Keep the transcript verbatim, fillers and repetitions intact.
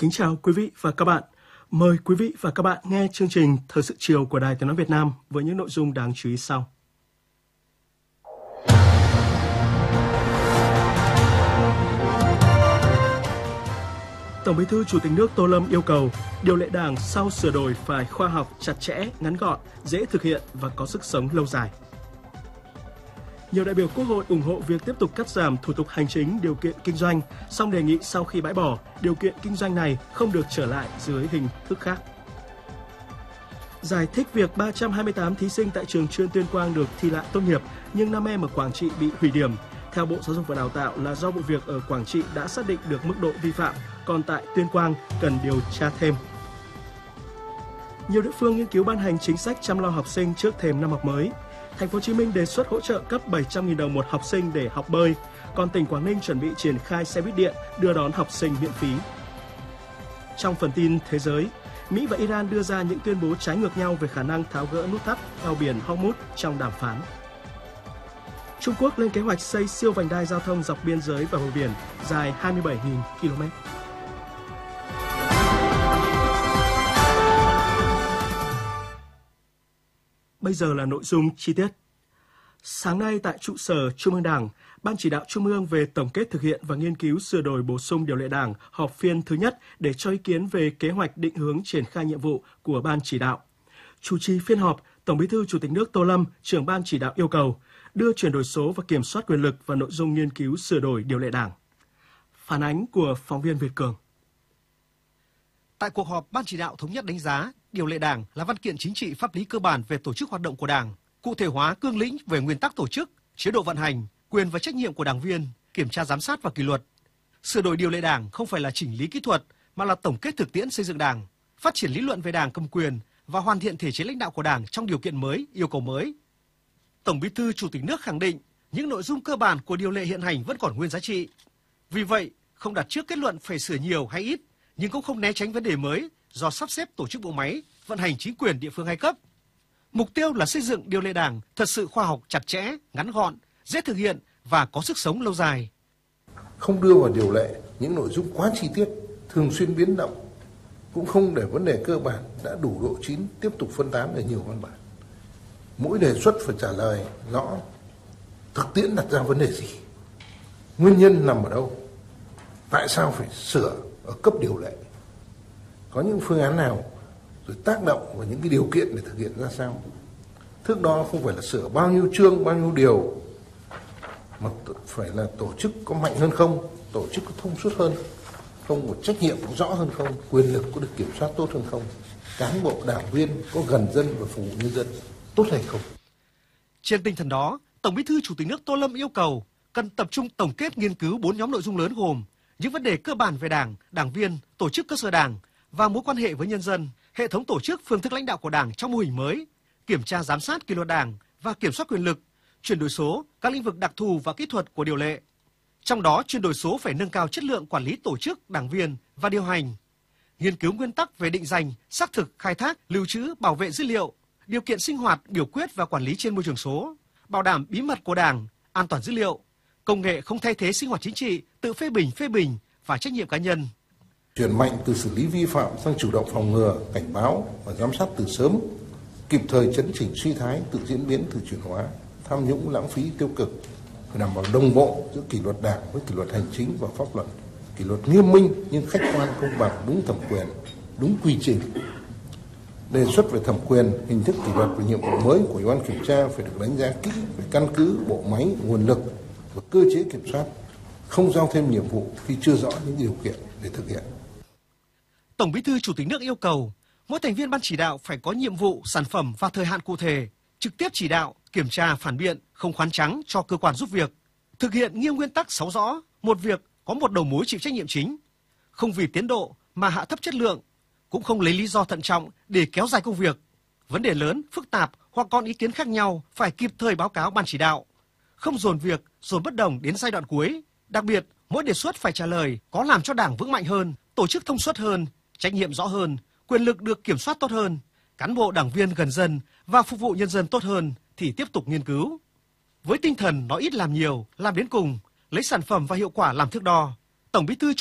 Kính chào quý vị và các bạn. Mời quý vị và các bạn nghe chương trình Thời sự chiều của Đài Tiếng nói Việt Nam với những nội dung đáng chú ý sau. Tổng Bí thư Chủ tịch nước Tô Lâm yêu cầu điều lệ Đảng sau sửa đổi phải khoa học, chặt chẽ, ngắn gọn, dễ thực hiện và có sức sống lâu dài. Nhiều đại biểu Quốc hội ủng hộ việc tiếp tục cắt giảm thủ tục hành chính điều kiện kinh doanh, song đề nghị sau khi bãi bỏ, điều kiện kinh doanh này không được trở lại dưới hình thức khác. Giải thích việc ba trăm hai mươi tám thí sinh tại trường chuyên Tuyên Quang được thi lại tốt nghiệp, nhưng năm em ở Quảng Trị bị hủy điểm. Theo Bộ Giáo dục và Đào tạo là do vụ việc ở Quảng Trị đã xác định được mức độ vi phạm, còn tại Tuyên Quang cần điều tra thêm. Nhiều địa phương nghiên cứu ban hành chính sách chăm lo học sinh trước thềm năm học mới. Thành phố Hồ Chí Minh đề xuất hỗ trợ cấp bảy trăm nghìn đồng một học sinh để học bơi, còn tỉnh Quảng Ninh chuẩn bị triển khai xe buýt điện đưa đón học sinh miễn phí. Trong phần tin thế giới, Mỹ và Iran đưa ra những tuyên bố trái ngược nhau về khả năng tháo gỡ nút thắt eo biển Hormuz trong đàm phán. Trung Quốc lên kế hoạch xây siêu vành đai giao thông dọc biên giới và bờ biển dài hai mươi bảy nghìn ki lô mét. Bây giờ là nội dung chi tiết. Sáng nay tại trụ sở Trung ương Đảng, Ban Chỉ đạo Trung ương về tổng kết thực hiện và nghiên cứu sửa đổi bổ sung điều lệ Đảng họp phiên thứ nhất để cho ý kiến về kế hoạch định hướng triển khai nhiệm vụ của Ban Chỉ đạo. Chủ trì phiên họp, Tổng Bí thư Chủ tịch nước Tô Lâm, trưởng Ban Chỉ đạo yêu cầu đưa chuyển đổi số và kiểm soát quyền lực vào nội dung nghiên cứu sửa đổi điều lệ Đảng. Phản ánh của phóng viên Việt Cường. Tại cuộc họp, Ban Chỉ đạo thống nhất đánh giá điều lệ Đảng là văn kiện chính trị pháp lý cơ bản về tổ chức hoạt động của Đảng, cụ thể hóa cương lĩnh về nguyên tắc tổ chức, chế độ vận hành, quyền và trách nhiệm của đảng viên, kiểm tra giám sát và kỷ luật. Sửa đổi điều lệ Đảng không phải là chỉnh lý kỹ thuật mà là tổng kết thực tiễn xây dựng Đảng, phát triển lý luận về Đảng cầm quyền và hoàn thiện thể chế lãnh đạo của Đảng trong điều kiện mới, yêu cầu mới. Tổng Bí thư Chủ tịch nước khẳng định những nội dung cơ bản của điều lệ hiện hành vẫn còn nguyên giá trị. Vì vậy, không đặt trước kết luận phải sửa nhiều hay ít, nhưng cũng không né tránh vấn đề mới do sắp xếp tổ chức bộ máy, vận hành chính quyền địa phương hai cấp. Mục tiêu là xây dựng điều lệ Đảng thật sự khoa học, chặt chẽ, ngắn gọn, dễ thực hiện và có sức sống lâu dài. Không đưa vào điều lệ những nội dung quá chi tiết, thường xuyên biến động, cũng không để vấn đề cơ bản đã đủ độ chín tiếp tục phân tán ở nhiều văn bản. Mỗi đề xuất phải trả lời rõ thực tiễn đặt ra vấn đề gì, nguyên nhân nằm ở đâu, tại sao phải sửa ở cấp điều lệ, có những phương án nào, rồi tác động và những cái điều kiện để thực hiện ra sao. Thước đo không phải là sửa bao nhiêu chương, bao nhiêu điều, mà phải là tổ chức có mạnh hơn không, tổ chức có thông suốt hơn không, một trách nhiệm có rõ hơn không, quyền lực có được kiểm soát tốt hơn không, cán bộ đảng viên có gần dân và phục vụ nhân dân tốt hay không. Trên tinh thần đó, Tổng Bí thư Chủ tịch nước Tô Lâm yêu cầu cần tập trung tổng kết nghiên cứu bốn nhóm nội dung lớn gồm những vấn đề cơ bản về Đảng, đảng viên, tổ chức cơ sở Đảng và mối quan hệ với nhân dân, hệ thống tổ chức, phương thức lãnh đạo của Đảng trong mô hình mới, kiểm tra giám sát kỷ luật Đảng và kiểm soát quyền lực, chuyển đổi số, các lĩnh vực đặc thù và kỹ thuật của điều lệ. Trong đó, chuyển đổi số phải nâng cao chất lượng quản lý tổ chức, đảng viên và điều hành, nghiên cứu nguyên tắc về định danh, xác thực, khai thác, lưu trữ, bảo vệ dữ liệu, điều kiện sinh hoạt, biểu quyết và quản lý trên môi trường số, bảo đảm bí mật của Đảng, an toàn dữ liệu, công nghệ không thay thế sinh hoạt chính trị, tự phê bình, phê bình và trách nhiệm cá nhân. Chuyển mạnh từ xử lý vi phạm sang chủ động phòng ngừa, cảnh báo và giám sát từ sớm, kịp thời chấn chỉnh suy thái, tự diễn biến, tự chuyển hóa, tham nhũng, lãng phí, tiêu cực, phải đảm bảo đồng bộ giữa kỷ luật Đảng với kỷ luật hành chính và pháp luật, kỷ luật nghiêm minh nhưng khách quan, công bằng, đúng thẩm quyền, đúng quy trình. Đề xuất về thẩm quyền, hình thức kỷ luật và nhiệm vụ mới của Ủy ban kiểm tra phải được đánh giá kỹ về căn cứ, bộ máy, nguồn lực và cơ chế kiểm soát, không giao thêm nhiệm vụ khi chưa rõ những điều kiện để thực hiện. Tổng Bí thư Chủ tịch nước yêu cầu mỗi thành viên Ban Chỉ đạo phải có nhiệm vụ, sản phẩm và thời hạn cụ thể, trực tiếp chỉ đạo, kiểm tra, phản biện, không khoán trắng cho cơ quan giúp việc, thực hiện nghiêm nguyên tắc sáu rõ, một việc có một đầu mối chịu trách nhiệm chính, không vì tiến độ mà hạ thấp chất lượng, cũng không lấy lý do thận trọng để kéo dài công việc. Vấn đề lớn, phức tạp hoặc còn ý kiến khác nhau phải kịp thời báo cáo Ban Chỉ đạo, không dồn việc, dồn bất đồng đến giai đoạn cuối. Đặc biệt, mỗi đề xuất phải trả lời có làm cho Đảng vững mạnh hơn, tổ chức thông suốt hơn, trách nhiệm rõ hơn, quyền lực được kiểm soát tốt hơn, cán bộ đảng viên gần dân và phục vụ nhân dân tốt hơn thì tiếp tục nghiên cứu. Với tinh thần nói ít làm nhiều, làm đến cùng, lấy sản phẩm và hiệu quả làm thước đo, Tổng Bí thư